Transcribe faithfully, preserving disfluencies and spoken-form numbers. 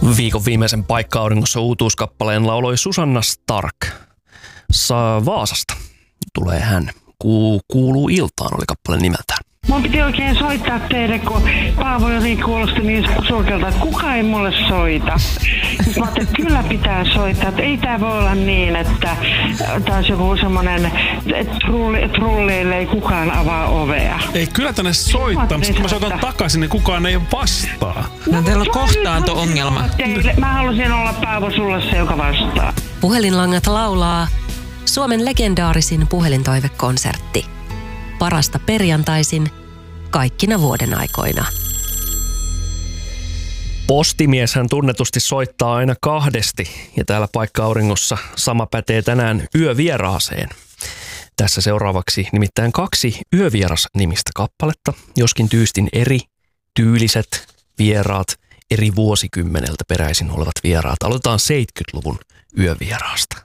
Viikon viimeisen Paikka-auringossa uutuuskappaleen lauloi Susanna Stark. Saa Vaasasta tulee hän. Ku, kuuluu iltaan oli kappale nimeltään. Mun piti oikein soittaa teille, kun Paavo jotenkin kuulosti niin surkealta, että kukaan ei mulle soita. Sitten mä ajattelin, että kyllä pitää soittaa, että ei tää voi olla niin, että taas joku semmonen, että trulli, trulleille ei kukaan avaa ovea. Ei, kyllä tänne soittaa, mutta kun mä soitan takaisin, niin kukaan ei vastaa. No teillä on kohtaanto-ongelma. Mä halusin olla Paavo sulle se, joka vastaa. Puhelinlangat laulaa Suomen legendaarisin puhelintoivekonsertti. Parasta perjantaisin kaikkina vuoden aikoina. Postimies hän tunnetusti soittaa aina kahdesti ja täällä Paikka-auringossa sama pätee tänään yövieraaseen. Tässä seuraavaksi nimittäin kaksi yövieras-nimistä kappaletta, joskin tyystin eri, tyyliset vieraat, eri vuosikymmeneltä peräisin olevat vieraat. Aloitetaan seitsemänkymmentäluvun yövieraasta.